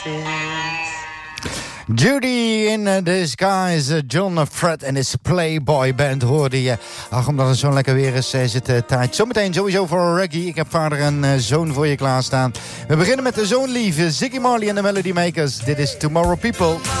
Judy in Disguise, John Fred en his Playboy Band hoorde je. Ach, omdat het zo lekker weer is het tijd. Zometeen sowieso voor reggae. Ik heb vader en zoon voor je klaarstaan. We beginnen met de zoonlieve Ziggy Marley en de Melody Makers. Dit is Tomorrow People.